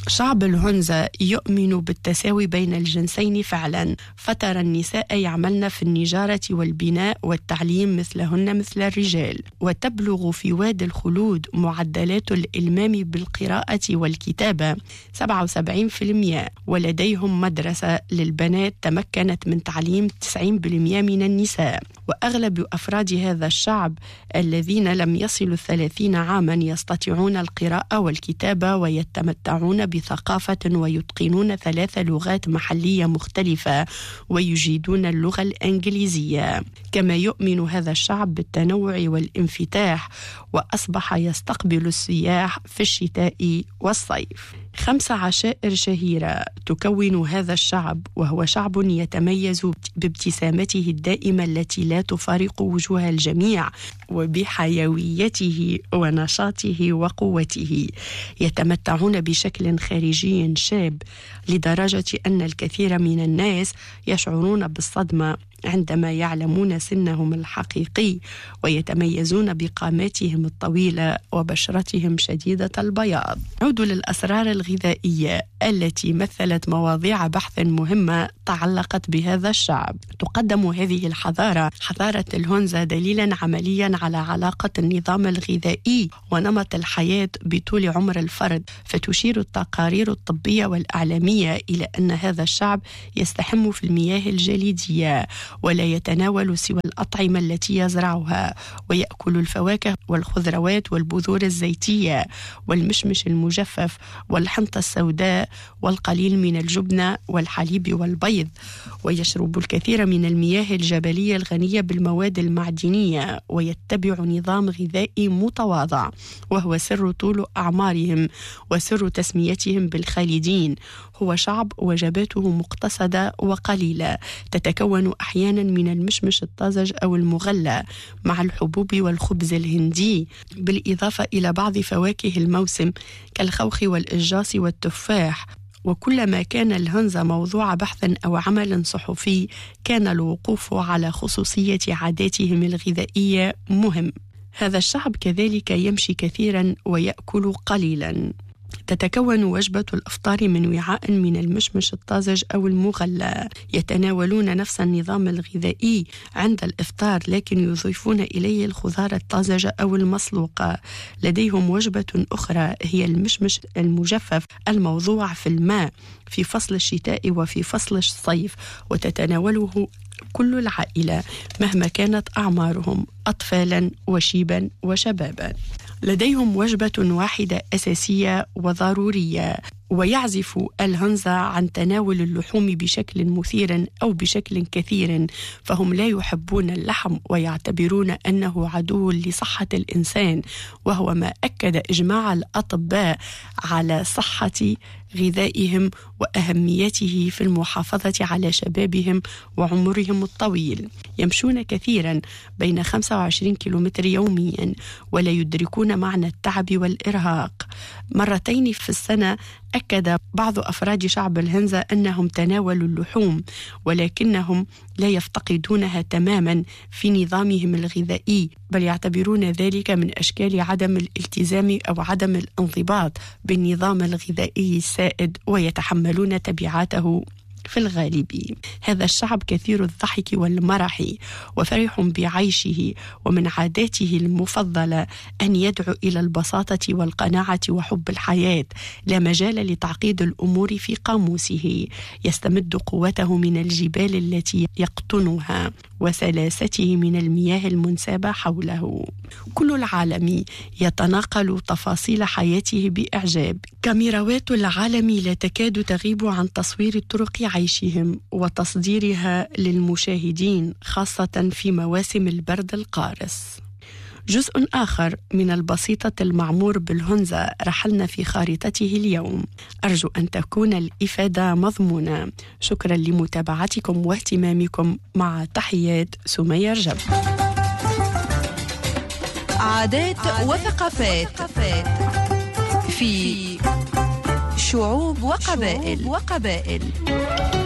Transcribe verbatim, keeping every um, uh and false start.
شعب الهنزة يؤمن بالتساوي بين الجنسين فعلا، فترى النساء يعملن في النجارة والبناء والتعليم مثلهن مثل الرجال، وتبلغ في وادي الخلود معدلات الإلمام بالقراءة والكتابة سبعة وسبعين بالمئة، ولديهم مدرسة للبنات تمكنت من تعليم تسعين بالمئة من النساء. وأغلب أفراد هذا الشعب الذين لم يصلوا الثلاثين عاما يستطيعون القراءة والكتابة ويتمتعون بثقافة ويتقنون ثلاث لغات محلية مختلفة ويجيدون اللغة الإنجليزية. كما يؤمن هذا الشعب بالتنوع والانفتاح، وأصبح يستقبل السياح في الشتاء والصيف. خمس عشائر شهيرة تكون هذا الشعب، وهو شعب يتميز بابتسامته الدائمة التي لا تفارق وجوه الجميع، وبحيويته ونشاطه وقوته. يتمتعون بشكل خارجي شاب لدرجة أن الكثير من الناس يشعرون بالصدمة عندما يعلمون سنهم الحقيقي، ويتميزون بقاماتهم الطويلة وبشرتهم شديدة البياض. عود للأسرار الغذائية التي مثلت مواضيع بحث مهمة تعلقت بهذا الشعب. تقدم هذه الحضارة حضارة الهنزة دليلا عمليا على علاقة النظام الغذائي ونمط الحياة بطول عمر الفرد، فتشير التقارير الطبية والإعلامية إلى أن هذا الشعب يستحم في المياه الجليدية، ولا يتناول سوى الأطعمة التي يزرعها، ويأكل الفواكه والخضروات والبذور الزيتية والمشمش المجفف والحنطة السوداء والقليل من الجبنة والحليب والبيض، ويشرب الكثير من المياه الجبلية الغنية بالمواد المعدنية، ويتبع نظام غذائي متواضع، وهو سر طول أعمارهم وسر تسميتهم بالخالدين. هو شعب وجباته مقتصدة وقليلة، تتكون أحيانا من المشمش الطازج أو المغلى مع الحبوب والخبز الهندي، بالإضافة إلى بعض فواكه الموسم كالخوخ والإجاص والتفاح. وكلما كان الهنزة موضوع بحث أو عمل صحفي كان الوقوف على خصوصية عاداتهم الغذائية مهم. هذا الشعب كذلك يمشي كثيرا ويأكل قليلا. تتكون وجبة الإفطار من وعاء من المشمش الطازج أو المغلى. يتناولون نفس النظام الغذائي عند الإفطار، لكن يضيفون إليه الخضار الطازجة أو المسلوقة. لديهم وجبة أخرى هي المشمش المجفف الموضوع في الماء في فصل الشتاء وفي فصل الصيف، وتتناوله كل العائلة مهما كانت أعمارهم، أطفالا وشيبا وشبابا. لديهم وجبة واحدة أساسية وضرورية، ويعزف الهنزة عن تناول اللحوم بشكل مثير أو بشكل كثير، فهم لا يحبون اللحم ويعتبرون أنه عدو لصحة الإنسان، وهو ما أكد إجماع الأطباء على صحة غذائهم وأهميته في المحافظة على شبابهم وعمرهم الطويل. يمشون كثيرا بين خمسة وعشرين كيلومتر يوميا، ولا يدركون معنى التعب والإرهاق. مرتين في السنة أكد بعض أفراد شعب الهنزة أنهم تناولوا اللحوم، ولكنهم لا يفتقدونها تماما في نظامهم الغذائي، بل يعتبرون ذلك من أشكال عدم الالتزام أو عدم الانضباط بالنظام الغذائي السائد، ويتحملون تبعاته في الغالب. هذا الشعب كثير الضحك والمرح وفرح بعيشه، ومن عاداته المفضلة أن يدعو إلى البساطة والقناعة وحب الحياة، لا مجال لتعقيد الأمور في قاموسه. يستمد قوته من الجبال التي يقطنها وسلاسته من المياه المنسابة حوله. كل العالم يتناقل تفاصيل حياته بإعجاب. كاميرات العالم لا تكاد تغيب عن تصوير طرق عيشهم وتصديرها للمشاهدين، خاصة في مواسم البرد القارس. جزء آخر من البسيطة المعمور بالهنزة رحلنا في خارطته اليوم. أرجو أن تكون الإفادة مضمونة. شكرا لمتابعتكم واهتمامكم. مع تحيات سمية رجب. عادات وثقافات في شعوب وقبائل.